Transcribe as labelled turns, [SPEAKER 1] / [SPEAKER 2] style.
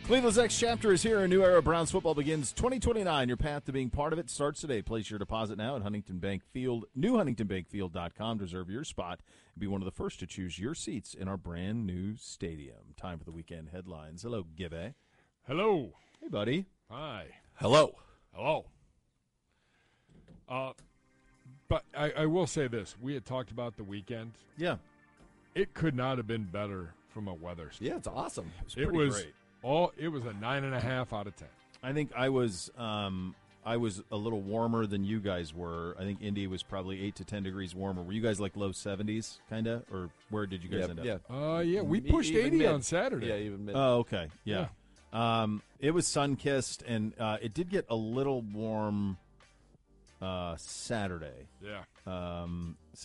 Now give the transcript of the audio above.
[SPEAKER 1] Cleveland's next chapter is here. A new era of Browns football begins 2029. Your path to being part of it starts today. Place your deposit now at Huntington Bank Field, newhuntingtonbankfield.com to reserve your spot and be one of the first to choose your seats in our brand new stadium. Time for the weekend headlines. Hello, Gibby.
[SPEAKER 2] Hello.
[SPEAKER 1] Hey, buddy.
[SPEAKER 2] Hi.
[SPEAKER 3] Hello.
[SPEAKER 2] Hello. But I will say this. We had talked about the weekend.
[SPEAKER 1] Yeah.
[SPEAKER 2] It could not have been better from a weather standpoint.
[SPEAKER 3] Yeah, it's awesome.
[SPEAKER 2] It was it was a 9.5 out of 10.
[SPEAKER 1] I think I was a little warmer than you guys were. I think Indy was probably 8 to 10 degrees warmer. Were you guys like low 70s, kind of? Or where did you guys end up?
[SPEAKER 2] Yeah. We pushed
[SPEAKER 3] Even
[SPEAKER 2] 80
[SPEAKER 3] mid.
[SPEAKER 2] on Saturday.
[SPEAKER 3] Yeah, even mid.
[SPEAKER 1] Oh, okay. Yeah. It was sun-kissed, and it did get a little warm Saturday.
[SPEAKER 2] Yeah.